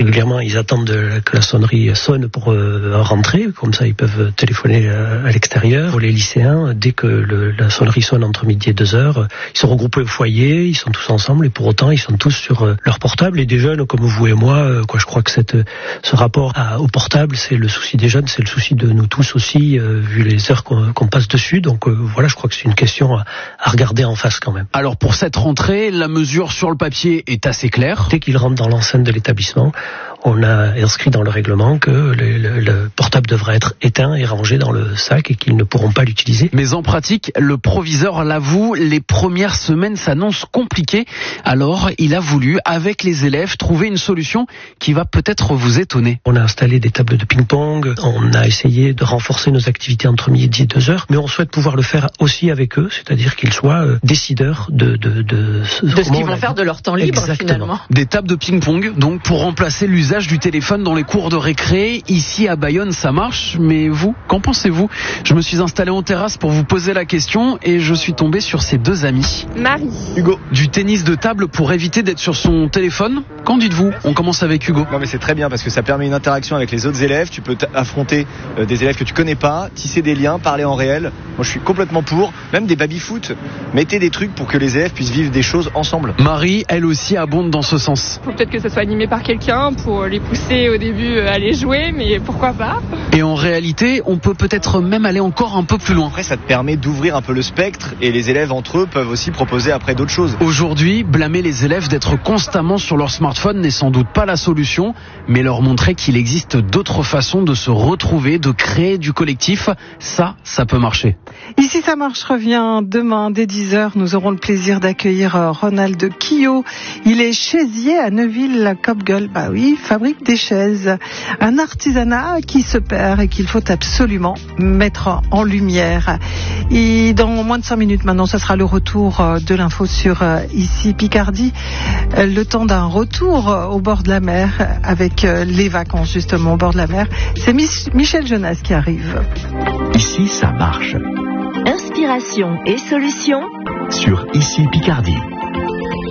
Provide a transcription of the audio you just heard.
régulièrement, ils attendent que la sonnerie sonne pour rentrer. Comme ça, ils peuvent téléphoner à l'extérieur. Pour les lycéens, dès que la sonnerie sonne entre midi et 2h, ils sont regroupés au foyer, ils sont tous ensemble et pour autant, ils sont tous sur leur portable. Et des jeunes comme vous et moi, je crois que ce rapport au portable, c'est le souci des jeunes, c'est le souci de nous tous aussi, vu les heures qu'on passe dessus. Donc voilà, je crois que c'est une question à regarder en face quand même. Alors pour cette rentrée, la mesure sur le papier est assez claire. Dès qu'ils rentrent dans l'enceinte de l'établissement, on a inscrit dans le règlement que le portable devra être éteint et rangé dans le sac et qu'ils ne pourront pas l'utiliser. Mais en pratique, le proviseur l'avoue, les premières semaines s'annoncent compliquées. Alors, il a voulu, avec les élèves, trouver une solution qui va peut-être vous étonner. On a installé des tables de ping-pong, on a essayé de renforcer nos activités entre midi et 2h, mais on souhaite pouvoir le faire aussi avec eux, c'est-à-dire qu'ils soient décideurs de ce qu'ils vont faire de leur temps libre. Exactement. Finalement. Des tables de ping-pong, donc pour remplacer l'usage du téléphone dans les cours de récré. Ici à Bayonne, ça marche, mais vous, qu'en pensez-vous? Je me suis installé en terrasse pour vous poser la question et je suis tombé sur ces deux amis. Marie. Hugo. Du tennis de table pour éviter d'être sur son téléphone? Qu'en dites-vous? On commence avec Hugo. Non mais c'est très bien parce que ça permet une interaction avec les autres élèves. Tu peux affronter des élèves que tu connais pas, tisser des liens, parler en réel. Moi je suis complètement pour. Même des baby-foot. Mettez des trucs pour que les élèves puissent vivre des choses ensemble. Marie, elle aussi abonde dans ce sens. Faut peut-être que ça soit animé par quelqu'un pour les pousser au début à aller jouer, mais pourquoi pas? Et en réalité, on peut peut-être même aller encore un peu plus loin. Après, ça te permet d'ouvrir un peu le spectre et les élèves entre eux peuvent aussi proposer après d'autres choses. Aujourd'hui, blâmer les élèves d'être constamment sur leur smartphone n'est sans doute pas la solution, mais leur montrer qu'il existe d'autres façons de se retrouver, de créer du collectif, ça peut marcher. Ici, ça marche revient demain dès 10h. Nous aurons le plaisir d'accueillir Ronald Quillot. Il est chaisier à Neuville-la-Copgueule. Bah oui, fabrique des chaises. Un artisanat qui se perd et qu'il faut absolument mettre en lumière. Et dans moins de 5 minutes maintenant, ce sera le retour de l'info sur ici Picardie. Le temps d'un retour au bord de la mer avec les vacances justement au bord de la mer. C'est Michel Jonas qui arrive. Ici, ça marche. Inspiration et solutions sur Ici Picardie.